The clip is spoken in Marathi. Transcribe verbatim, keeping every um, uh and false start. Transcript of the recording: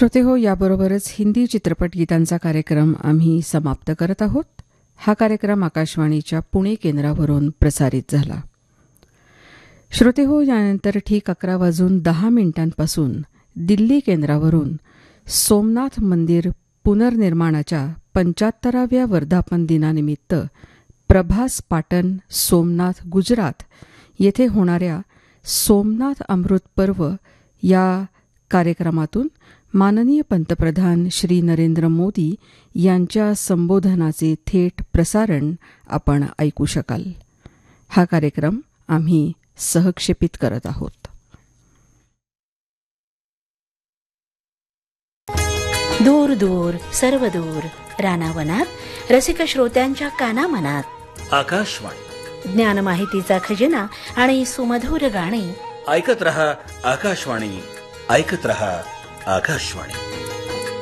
श्रोतेहो, याबरोबरच हिंदी चित्रपट गीतांचा कार्यक्रम आम्ही समाप्त करत आहोत. हा कार्यक्रम आकाशवाणीच्या पुणे केंद्रावरून प्रसारित झाला. श्रोतेहो, यानंतर ठीक अकरा वाजून दहा मिनिटांपासून दिल्ली केंद्रावरून सोमनाथ मंदिर पुनर्निर्माणाच्या पंच्याहत्तराव्या वर्धापन दिनानिमित्त प्रभास पाटण, सोमनाथ, गुजरात येथे होणाऱ्या सोमनाथ अमृत पर्व या कार्यक्रमातून माननीय पंतप्रधान श्री नरेंद्र मोदी यांच्या संबोधनाचे थेट प्रसारण आपण ऐकू शकाल. हा कार्यक्रम आम्ही सहक्षेपित करत आहोत. दूर दूर सर्व दूर रानावनात रसिक श्रोत्यांच्या कानामनात आकाशवाणी, ज्ञान माहितीचा खजिना आणि सुमधुर गाणी. ऐकत रहा आकाशवाणी, ऐकत रहा आकाशवाणी.